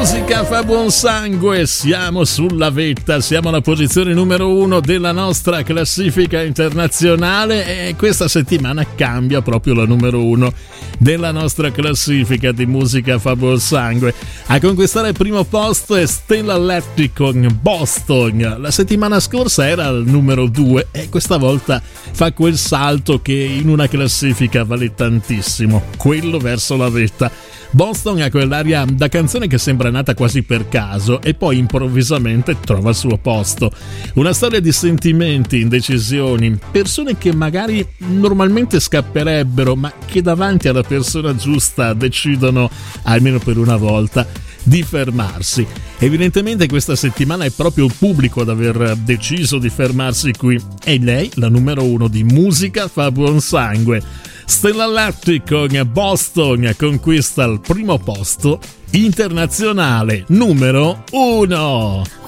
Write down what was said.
Musica fa buon sangue, siamo sulla vetta, siamo alla posizione numero 1 della nostra classifica internazionale e questa settimana cambia proprio la numero 1 della nostra classifica di Musica fa buon sangue. A conquistare il primo posto è Stella Electric con Boston. La settimana scorsa era al numero 2 e questa volta fa quel salto che in una classifica vale tantissimo, quello verso la vetta. Boston ha quell'aria da canzone che sembra nata quasi per caso e poi improvvisamente trova il suo posto. Una storia di sentimenti, indecisioni, persone che magari normalmente scapperebbero ma che davanti alla persona giusta decidono, almeno per una volta, di fermarsi. Evidentemente questa settimana è proprio il pubblico ad aver deciso di fermarsi qui e lei, la numero 1 di Musica fa buon sangue. Stella Electric con Boston conquista il primo posto internazionale numero 1.